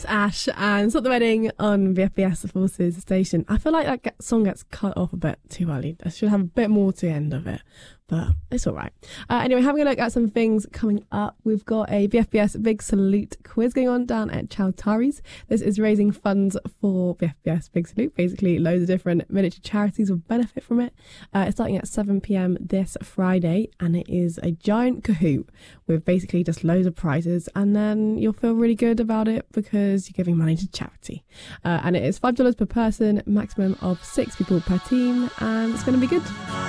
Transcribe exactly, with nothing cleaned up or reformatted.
Ash and Stop the Wedding on V F B S Forces Station. I feel like that get, song gets cut off a bit too early. I should have a bit more to the end of it, but it's all right. Uh, anyway, having a look at some things coming up. We've got a V F B S Big Salute quiz going on down at Chowtaris. This is raising funds for V F B S Big Salute. Basically, loads of different miniature charities will benefit from it. Uh, it's starting at seven p.m. this Friday, and it is a giant Kahoot with basically just loads of prizes, and then you'll feel really good about it because you're giving money to charity. Uh, and it is five dollars per person, maximum of six people per team, and it's going to be good.